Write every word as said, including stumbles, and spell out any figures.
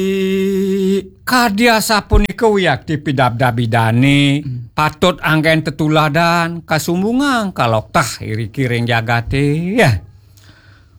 Kadya sapunika wiyak dipidab-dabidani hmm. patut angken tetuladan kasumbungan kaloktah iri kiring jagate ya.